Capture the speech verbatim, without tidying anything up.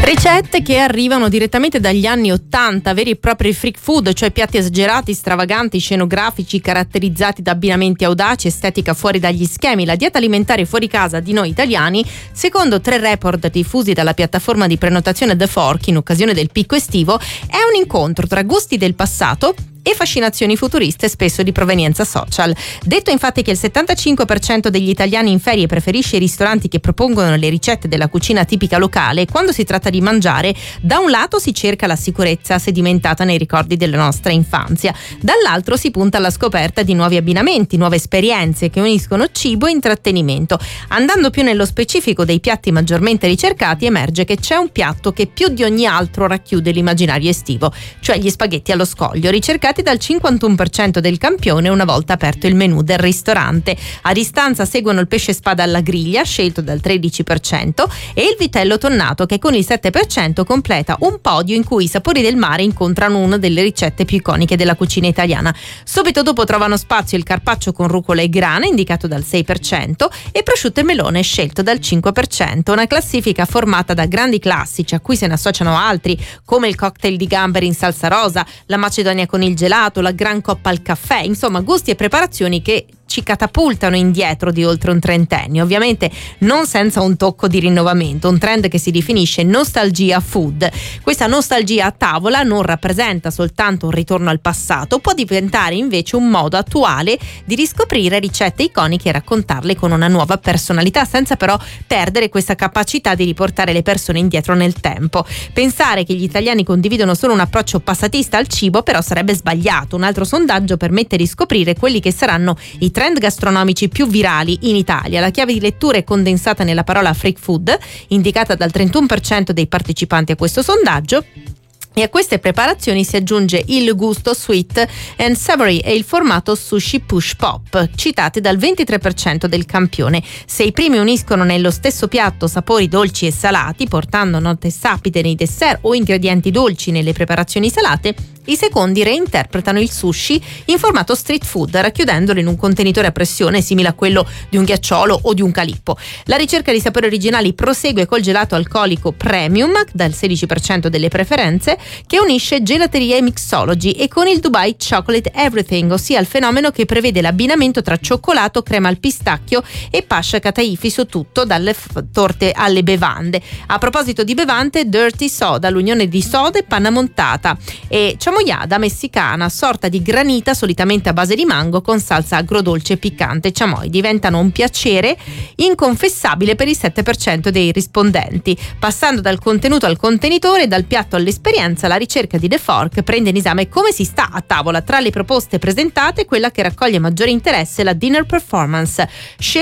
Ricette che arrivano direttamente dagli anni ottanta, veri e propri freak food, cioè piatti esagerati, stravaganti, scenografici, caratterizzati da abbinamenti audaci, estetica fuori dagli schemi, la dieta alimentare fuori casa di noi italiani, secondo tre report diffusi dalla piattaforma di prenotazione The Fork in occasione del picco estivo, è un incontro tra gusti del passato e fascinazioni futuriste spesso di provenienza social. Detto infatti che il settantacinque per cento degli italiani in ferie preferisce i ristoranti che propongono le ricette della cucina tipica locale, quando si tratta di mangiare, da un lato si cerca la sicurezza sedimentata nei ricordi della nostra infanzia, dall'altro si punta alla scoperta di nuovi abbinamenti, nuove esperienze che uniscono cibo e intrattenimento. Andando più nello specifico dei piatti maggiormente ricercati, emerge che c'è un piatto che più di ogni altro racchiude l'immaginario estivo, cioè gli spaghetti allo scoglio, ricercati dal cinquantuno per cento del campione una volta aperto il menù del ristorante. A distanza seguono il pesce spada alla griglia, scelto dal tredici per cento, e il vitello tonnato, che con il sette per cento completa un podio in cui i sapori del mare incontrano una delle ricette più iconiche della cucina italiana. Subito dopo trovano spazio il carpaccio con rucola e grana, indicato dal sei per cento, e prosciutto e melone, scelto dal cinque per cento. Una classifica formata da grandi classici a cui se ne associano altri, come il cocktail di gamberi in salsa rosa, la macedonia con il gelato, la gran coppa al caffè, insomma gusti e preparazioni che ci catapultano indietro di oltre un trentennio, ovviamente non senza un tocco di rinnovamento, un trend che si definisce nostalgia food. Questa nostalgia a tavola non rappresenta soltanto un ritorno al passato, può diventare invece un modo attuale di riscoprire ricette iconiche e raccontarle con una nuova personalità, senza però perdere questa capacità di riportare le persone indietro nel tempo. Pensare che gli italiani condividono solo un approccio passatista al cibo però sarebbe sbagliato. Un altro sondaggio permette di scoprire quelli che saranno i trend gastronomici più virali in Italia. La chiave di lettura è condensata nella parola freak food, indicata dal trentuno per cento dei partecipanti a questo sondaggio. E a queste preparazioni si aggiunge il gusto sweet and savory e il formato sushi push pop, citati dal ventitré per cento del campione. Se i primi uniscono nello stesso piatto sapori dolci e salati, portando note sapide nei dessert o ingredienti dolci nelle preparazioni salate, i secondi reinterpretano il sushi in formato street food, racchiudendolo in un contenitore a pressione simile a quello di un ghiacciolo o di un calippo. La ricerca di sapori originali prosegue col gelato alcolico premium, dal sedici per cento delle preferenze, che unisce gelateria e mixology, e con il Dubai Chocolate Everything, ossia il fenomeno che prevede l'abbinamento tra cioccolato, crema al pistacchio e pascia cataifi su tutto, dalle f- torte alle bevande. A proposito di bevande, Dirty Soda, l'unione di soda e panna montata, e chamoyada messicana, sorta di granita solitamente a base di mango con salsa agrodolce e piccante. Chamoy diventano un piacere inconfessabile per il sette per cento dei rispondenti. Passando dal contenuto al contenitore, dal piatto all'esperienza, la ricerca di The Fork prende in esame come si sta a tavola. Tra le proposte presentate, quella che raccoglie maggiore interesse è la dinner performance,